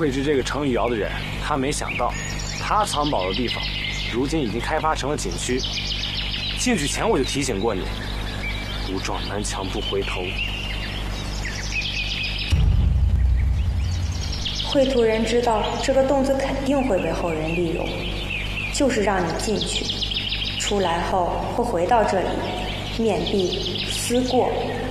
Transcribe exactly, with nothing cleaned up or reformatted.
绘制这个成语谣的人，他没想到，他藏宝的地方，如今已经开发成了景区。进去前我就提醒过你，不撞南墙不回头。 绘图人知道这个洞子肯定会被后人利用，就是让你进去，出来后会回到这里，面壁思过，